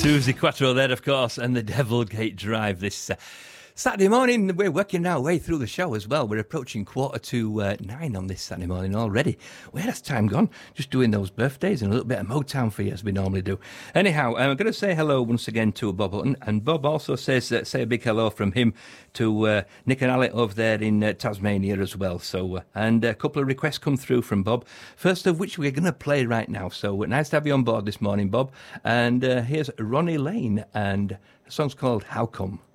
Susie Quattro there, of course, and the Devilgate Drive this Saturday morning. We're working our way through the show as well. We're approaching 8:45 on this Saturday morning already. Where has time gone? Just doing those birthdays and a little bit of Motown for you, as we normally do. Anyhow, I'm going to say hello once again to Bob Hutton, and Bob also says say a big hello from him to Nick and Alec over there in Tasmania as well. So, and a couple of requests come through from Bob, first of which we're going to play right now. So nice to have you on board this morning, Bob. And here's Ronnie Lane, and the song's called How Come?